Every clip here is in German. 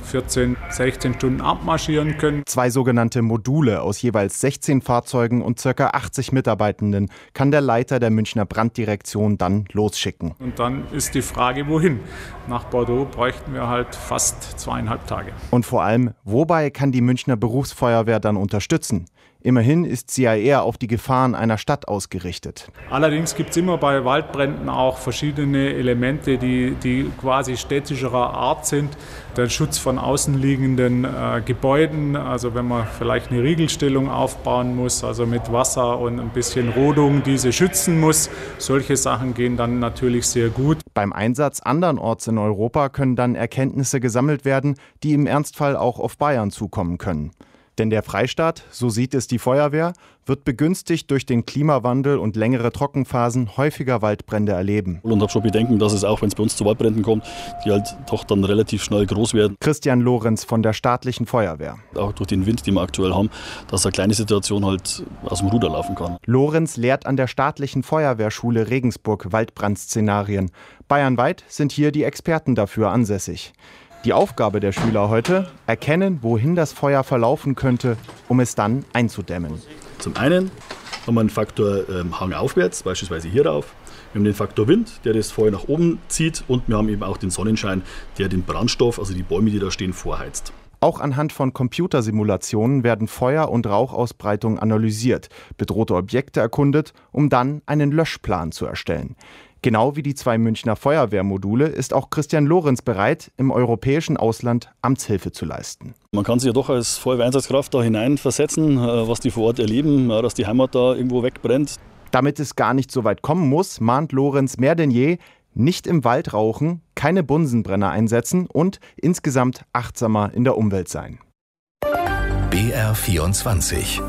14, 16 Stunden abmarschieren können. 2 sogenannte Module aus jeweils 16 Fahrzeugen und ca. 80 Mitarbeitenden kann der Leiter der Münchner Branddirektion dann losschicken. Und dann ist die Frage, wohin? Nach Bordeaux bräuchten wir halt fast 2,5 Tage. Und vor allem, wobei kann die Münchner Berufsfeuerwehr dann unterstützen? Immerhin ist sie ja eher auf die Gefahren einer Stadt ausgerichtet. Allerdings gibt es immer bei Waldbränden auch verschiedene Elemente, die quasi städtischerer Art sind. Der Schutz von außenliegenden Gebäuden, also wenn man vielleicht eine Riegelstellung aufbauen muss, also mit Wasser und ein bisschen Rodung diese schützen muss. Solche Sachen gehen dann natürlich sehr gut. Beim Einsatz andernorts in Europa können dann Erkenntnisse gesammelt werden, die im Ernstfall auch auf Bayern zukommen können. Denn der Freistaat, so sieht es die Feuerwehr, wird begünstigt durch den Klimawandel und längere Trockenphasen häufiger Waldbrände erleben. Und habe schon Bedenken, dass es auch, wenn es bei uns zu Waldbränden kommt, die halt doch dann relativ schnell groß werden. Christian Lorenz von der staatlichen Feuerwehr. Auch durch den Wind, den wir aktuell haben, dass eine kleine Situation halt aus dem Ruder laufen kann. Lorenz lehrt an der staatlichen Feuerwehrschule Regensburg Waldbrandszenarien. Bayernweit sind hier die Experten dafür ansässig. Die Aufgabe der Schüler heute: erkennen, wohin das Feuer verlaufen könnte, um es dann einzudämmen. Zum einen haben wir einen Faktor Hang aufwärts, beispielsweise hier rauf. Wir haben den Faktor Wind, der das Feuer nach oben zieht. Und wir haben eben auch den Sonnenschein, der den Brandstoff, also die Bäume, die da stehen, vorheizt. Auch anhand von Computersimulationen werden Feuer- und Rauchausbreitung analysiert, bedrohte Objekte erkundet, um dann einen Löschplan zu erstellen. Genau wie die 2 Münchner Feuerwehrmodule ist auch Christian Lorenz bereit, im europäischen Ausland Amtshilfe zu leisten. Man kann sich ja doch als Feuerwehreinsatzkraft da hineinversetzen, was die vor Ort erleben, dass die Heimat da irgendwo wegbrennt. Damit es gar nicht so weit kommen muss, mahnt Lorenz mehr denn je: nicht im Wald rauchen, keine Bunsenbrenner einsetzen und insgesamt achtsamer in der Umwelt sein. BR24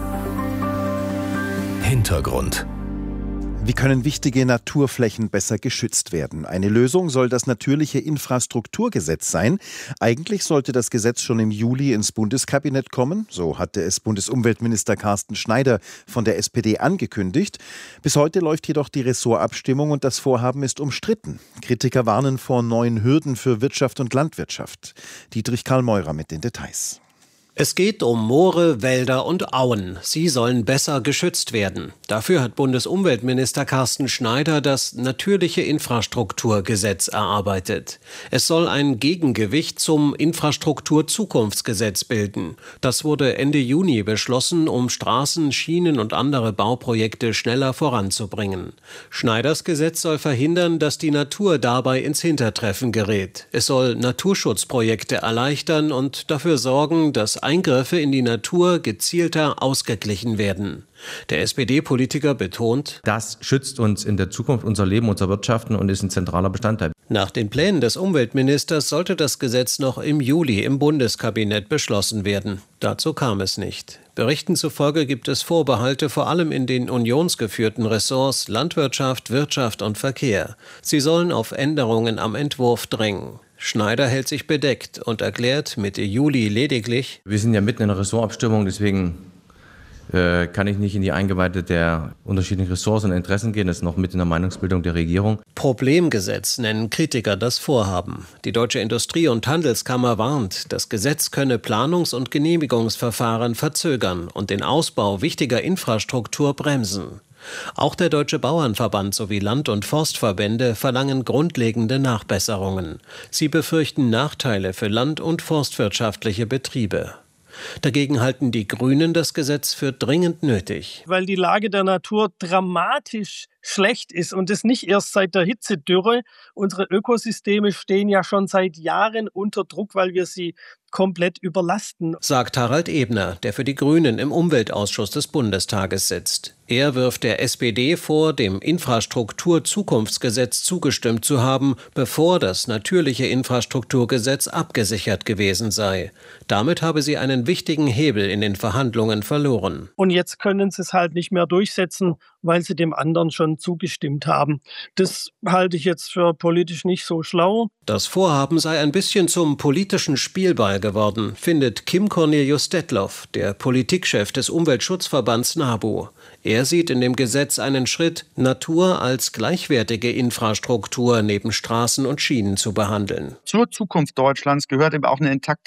Hintergrund. Wie können wichtige Naturflächen besser geschützt werden? Eine Lösung soll das natürliche Infrastrukturgesetz sein. Eigentlich sollte das Gesetz schon im Juli ins Bundeskabinett kommen. So hatte es Bundesumweltminister Carsten Schneider von der SPD angekündigt. Bis heute läuft jedoch die Ressortabstimmung und das Vorhaben ist umstritten. Kritiker warnen vor neuen Hürden für Wirtschaft und Landwirtschaft. Dietrich Karl Meurer mit den Details. Es geht um Moore, Wälder und Auen. Sie sollen besser geschützt werden. Dafür hat Bundesumweltminister Carsten Schneider das natürliche Infrastrukturgesetz erarbeitet. Es soll ein Gegengewicht zum Infrastrukturzukunftsgesetz bilden. Das wurde Ende Juni beschlossen, um Straßen, Schienen und andere Bauprojekte schneller voranzubringen. Schneiders Gesetz soll verhindern, dass die Natur dabei ins Hintertreffen gerät. Es soll Naturschutzprojekte erleichtern und dafür sorgen, dass Eingriffe in die Natur gezielter ausgeglichen werden. Der SPD-Politiker betont: Das schützt uns in der Zukunft unser Leben, unser Wirtschaften und ist ein zentraler Bestandteil. Nach den Plänen des Umweltministers sollte das Gesetz noch im Juli im Bundeskabinett beschlossen werden. Dazu kam es nicht. Berichten zufolge gibt es Vorbehalte vor allem in den unionsgeführten Ressorts Landwirtschaft, Wirtschaft und Verkehr. Sie sollen auf Änderungen am Entwurf drängen. Schneider hält sich bedeckt und erklärt Mitte Juli lediglich: Wir sind ja mitten in einer Ressortabstimmung, deswegen kann ich nicht in die Eingeweide der unterschiedlichen Ressorts und Interessen gehen. Das ist noch mit in der Meinungsbildung der Regierung. Problemgesetz nennen Kritiker das Vorhaben. Die Deutsche Industrie- und Handelskammer warnt, das Gesetz könne Planungs- und Genehmigungsverfahren verzögern und den Ausbau wichtiger Infrastruktur bremsen. Auch der Deutsche Bauernverband sowie Land- und Forstverbände verlangen grundlegende Nachbesserungen. Sie befürchten Nachteile für land- und forstwirtschaftliche Betriebe. Dagegen halten die Grünen das Gesetz für dringend nötig. Weil die Lage der Natur dramatisch schlecht ist und das nicht erst seit der Hitzedürre. Unsere Ökosysteme stehen ja schon seit Jahren unter Druck, weil wir sie komplett überlasten, sagt Harald Ebner, der für die Grünen im Umweltausschuss des Bundestages sitzt. Er wirft der SPD vor, dem Infrastrukturzukunftsgesetz zugestimmt zu haben, bevor das natürliche Infrastrukturgesetz abgesichert gewesen sei. Damit habe sie einen wichtigen Hebel in den Verhandlungen verloren. Und jetzt können sie es halt nicht mehr durchsetzen, weil sie dem anderen schon zugestimmt haben. Das halte ich jetzt für politisch nicht so schlau. Das Vorhaben sei ein bisschen zum politischen Spielball geworden, findet Kim Cornelius Detloff, der Politikchef des Umweltschutzverbands NABU. Er sieht in dem Gesetz einen Schritt, Natur als gleichwertige Infrastruktur neben Straßen und Schienen zu behandeln. Zur Zukunft Deutschlands gehört eben auch eine intakte